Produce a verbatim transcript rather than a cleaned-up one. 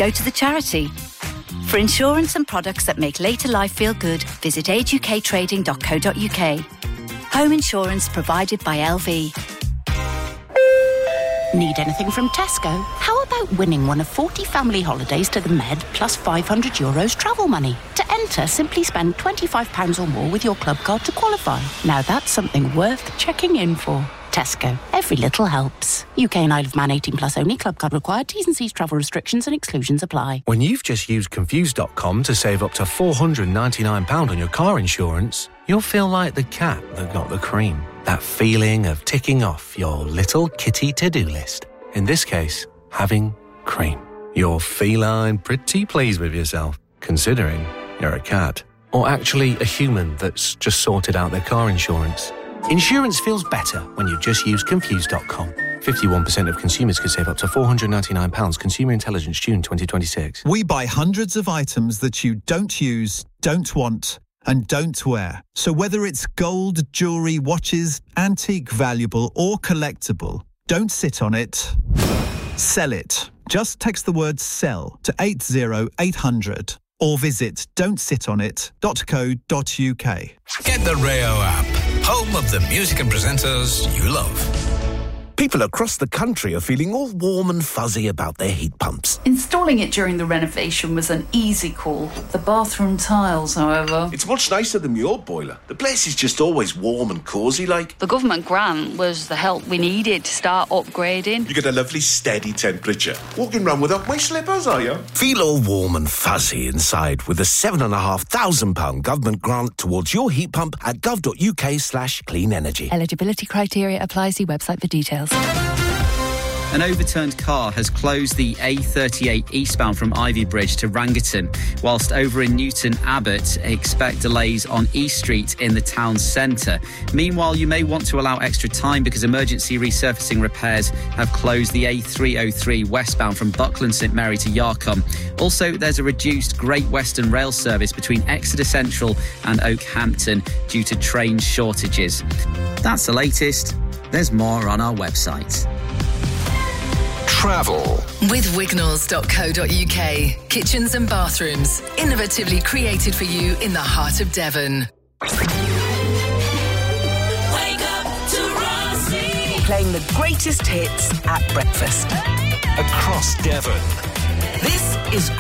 go to the charity. For insurance and products that make later life feel good, visit age u k trading dot co dot u k. Home insurance provided by L V. Need anything from Tesco? How about winning one of forty family holidays to the Med plus five hundred euros travel money? To enter, simply spend twenty-five pounds or more with your club card to qualify. Now that's something worth checking in for. Tesco. Every little helps. U K and Isle of Man eighteen plus only. Club card required. T's and C's travel restrictions and exclusions apply. When you've just used Confused dot com to save up to four hundred ninety-nine pounds on your car insurance, you'll feel like the cat that got the cream. That feeling of ticking off your little kitty to-do list. In this case, having cream. You're feline pretty pleased with yourself, considering you're a cat. Or actually a human that's just sorted out their car insurance. Insurance feels better when you just use Confused dot com. fifty-one percent of consumers could save up to four hundred ninety-nine pounds. Consumer Intelligence, June twenty twenty-six. We buy hundreds of items that you don't use, don't want, and don't wear. So whether it's gold, jewellery, watches, antique, valuable or collectible, don't sit on it. Sell it. Just text the word SELL to eight zero eight hundred or visit don't sit on it dot co dot u k. Get the Rayo app, home of the music and presenters you love. People across the country are feeling all warm and fuzzy about their heat pumps. Installing it during the renovation was an easy call. The bathroom tiles, however... It's much nicer than your boiler. The place is just always warm and cosy like. The government grant was the help we needed to start upgrading. You get a lovely steady temperature. Walking around without my slippers, are you? Feel all warm and fuzzy inside with a seven and a half thousand pound government grant towards your heat pump at gov dot u k slash clean energy. Eligibility criteria apply. See website for details. An overturned car has closed the A thirty-eight eastbound from Ivy Bridge to Rangerton, whilst over in Newton Abbot, expect delays on East Street in the town centre. Meanwhile, you may want to allow extra time because emergency resurfacing repairs have closed the A three oh three westbound from Buckland St Mary to Yarcombe. Also, there's a reduced Great Western Rail service between Exeter Central and Oakhampton due to train shortages. That's the latest. There's more on our website. Travel with wignalls dot co dot u k. Kitchens and bathrooms, innovatively created for you in the heart of Devon. Wake up to Rossi. Playing the greatest hits at breakfast. Across Devon. This is